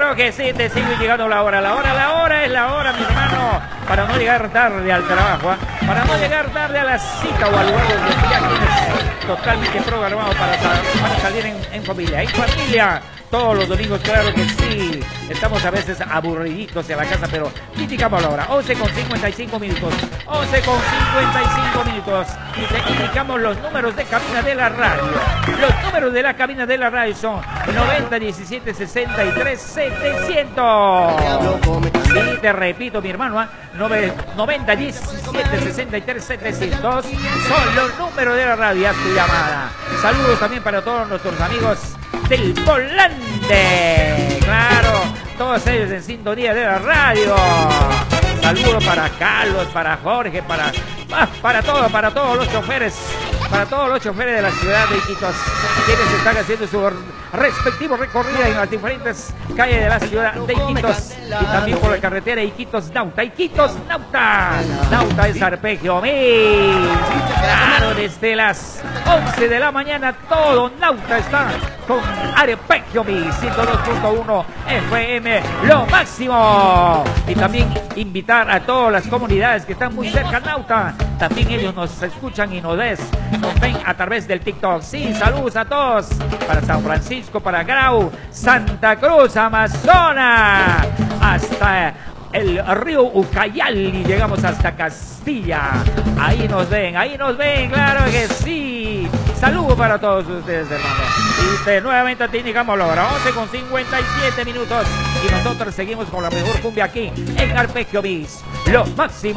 Claro que sí, te sigue llegando la hora. La hora es la hora, mi hermano. Para no llegar tarde al trabajo, para no llegar tarde a la cita o al lugar donde ya tienes totalmente programado para salir en familia. En familia. Todos los domingos, claro que sí. Estamos a veces aburriditos en la casa, pero indicamos la hora. 11:55 minutos. 11:55 minutos. Y te indicamos los números de cabina de la radio. Los números de la cabina de la radio son 90 17 63 700. Sí, te repito, mi hermano, 90 17 63 700 son los números de la radio. Haz tu llamada. Saludos también para todos nuestros amigos del volante, claro, todos ellos en sintonía de la radio. Saludos para Carlos, para Jorge, para todos los choferes, de la ciudad de Iquitos, quienes están haciendo su respectivo recorrido en las diferentes calles de la ciudad de Iquitos y también por la carretera Iquitos-Nauta. Nauta es Arpegio Mix. Claro, desde las 11 de la mañana todo Nauta está con Arpegio Mix 102.1 FM, lo máximo. Y también invitar a todas las comunidades que están muy cerca a Nauta. También ellos nos escuchan y nos ven a través del TikTok. Sí, saludos a todos. Para San Francisco, para Grau, Santa Cruz, Amazonas, hasta el río Ucayali, llegamos hasta Castilla. Ahí nos ven, claro que sí. Saludos para todos ustedes, hermanos. Y nuevamente te indicamos la hora, 11:57 minutos. Y nosotros seguimos con la mejor cumbia aquí en Arpegio Mix, lo máximo.